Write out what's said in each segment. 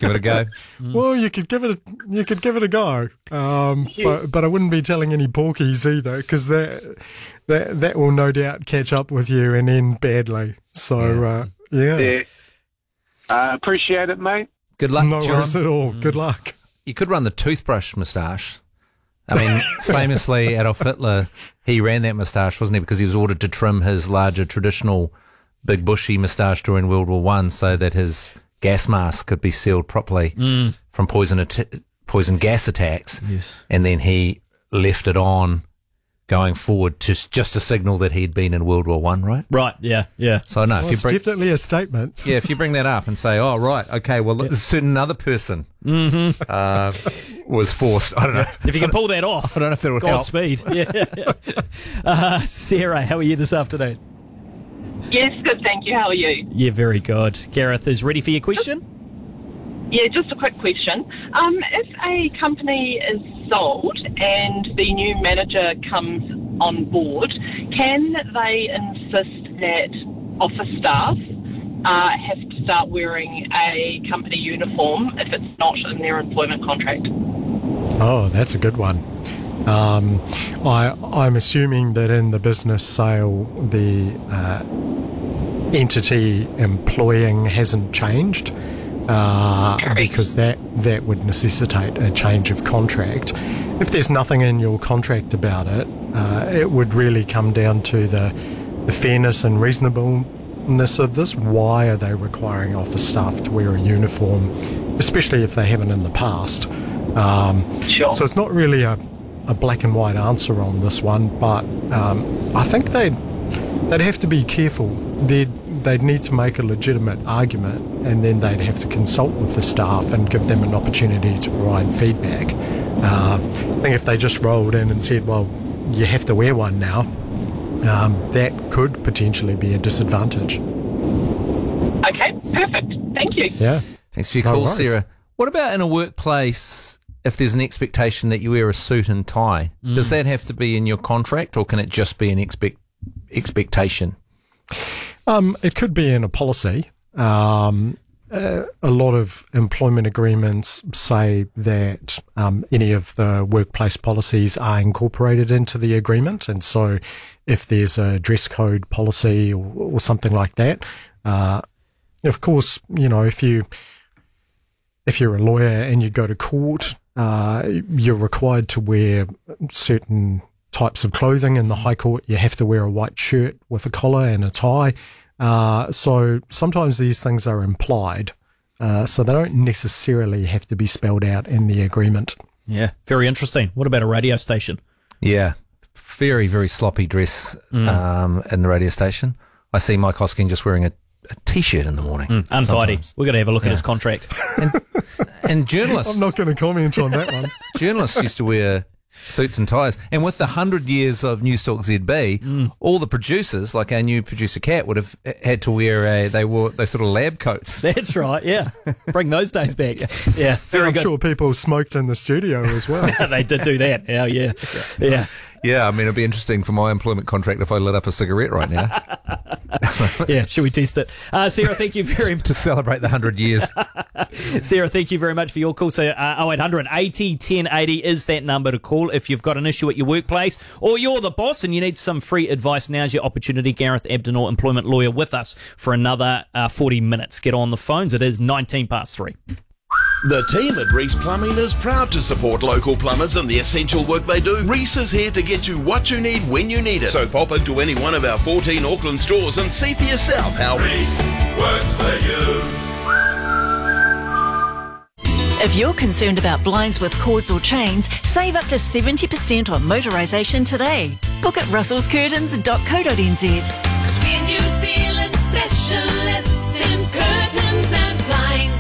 Give it a go. Well, you could give it a go, but I wouldn't be telling any porkies either, because that will no doubt catch up with you and end badly. So yeah. Appreciate it, mate. Good luck, No John. worries at all. Good luck. You could run the toothbrush moustache. I mean, famously, Adolf Hitler, he ran that moustache, wasn't he? Because he was ordered to trim his larger traditional big bushy moustache during World War I so that his gas mask could be sealed properly from poison gas attacks. Yes. And then he left it on going forward just to signal that he'd been in World War I, right? Right, yeah. So no, Well, it's definitely a statement. if you bring that up and say, oh, right, okay, well, a certain other person was forced. I don't know. If you can pull that off. I don't know if that would help. Godspeed. Yeah. Sarah, how are you this afternoon? Yes, good, thank you. How are you? Yeah, very good. Gareth is ready for your question? Yeah, just a quick question. If a company is sold and the new manager comes on board, can they insist that office staff have to start wearing a company uniform if it's not in their employment contract? Oh, that's a good one. I'm assuming that in the business sale, the entity employing hasn't changed, because that would necessitate a change of contract. If there's nothing in your contract about it, it would really come down to the fairness and reasonableness of this. Why are they requiring office staff to wear a uniform, especially if they haven't in the past? Sure. So it's not really a black and white answer on this one, but I think they'd have to be careful. They'd need to make a legitimate argument, and then they'd have to consult with the staff and give them an opportunity to provide feedback. I think if they just rolled in and said, well, you have to wear one now, that could potentially be a disadvantage. Okay, perfect. Thank you. Yeah. Thanks for your No call, worries. Sarah. What about in a workplace, if there's an expectation that you wear a suit and tie? Does that have to be in your contract, or can it just be an expectation? It could be in a policy. A lot of employment agreements say that any of the workplace policies are incorporated into the agreement, and so if there's a dress code policy or something like that, of course, if you're a lawyer and you go to court, you're required to wear certain types of clothing. In the High Court, you have to wear a white shirt with a collar and a tie. So sometimes these things are implied, so they don't necessarily have to be spelled out in the agreement. Yeah, very interesting. What about a radio station? Yeah, very, very sloppy dress in the radio station. I see Mike Hosking just wearing a T-shirt in the morning. Untidy. sometimes. We've got to have a look at his contract. And journalists... I'm not going to comment on that one. Journalists used to wear suits and ties. And with the 100 years of News Talk ZB, all the producers, like our new producer Kat, would have had to wear they wore those sort of lab coats. That's right, yeah. Bring those days back. Yeah, very I'm good. sure people smoked in the studio as well. They did do that. Oh, yeah. Yeah. Yeah, I mean, it'd be interesting for my employment contract if I lit up a cigarette right now Yeah, should we test it? Sarah, thank you very much. to celebrate the 100 years. Sarah, thank you very much for your call. So 0800 80 1080 is that number to call if you've got an issue at your workplace or you're the boss and you need some free advice. Now's your opportunity. Gareth Abdenor, employment lawyer, with us for another 40 minutes. Get on the phones. It is 3:19. The team at Reese Plumbing is proud to support local plumbers and the essential work they do. Reese is here to get you what you need when you need it. So pop into any one of our 14 Auckland stores and see for yourself how Reese works for you. If you're concerned about blinds with cords or chains, save up to 70% on motorisation today. Book at russellscurtains.co.nz. 'Cause we're New Zealand specialists in curtains and blinds.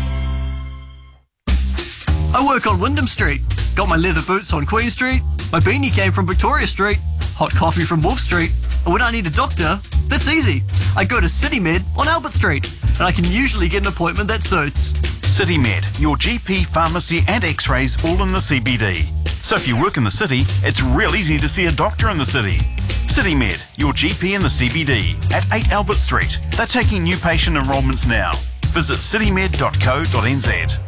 I work on Wyndham Street. Got my leather boots on Queen Street. My beanie came from Victoria Street. Hot coffee from Wolf Street. And when I need a doctor, that's easy. I go to CityMed on Albert Street. And I can usually get an appointment that suits. CityMed, your GP, pharmacy and x-rays all in the CBD. So if you work in the city, it's real easy to see a doctor in the city. CityMed, your GP in the CBD at 8 Albert Street. They're taking new patient enrolments now. Visit citymed.co.nz.